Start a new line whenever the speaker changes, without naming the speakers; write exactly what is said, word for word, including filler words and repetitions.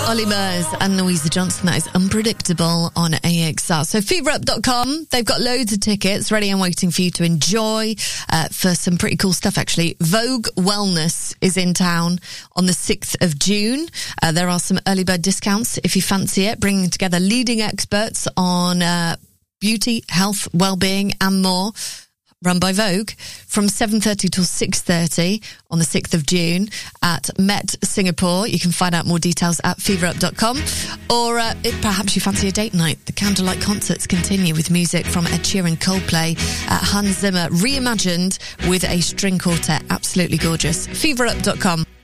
Ollie Murs and Louisa Johnson. That is Unpredictable on A X R. So fever up dot com, they've got loads of tickets ready and waiting for you to enjoy uh, for some pretty cool stuff, actually. Vogue Wellness is in town on the sixth of June. Uh, there are some early bird discounts if you fancy it, bringing together leading experts on uh, beauty, health, well-being and more. Run by Vogue from seven thirty till six thirty on the sixth of June at Met Singapore. You can find out more details at fever up dot com. Or uh, if perhaps you fancy a date night, the candlelight concerts continue with music from Ed Sheeran, Coldplay, uh, Hans Zimmer, reimagined with a string quartet. Absolutely gorgeous. fever up dot com.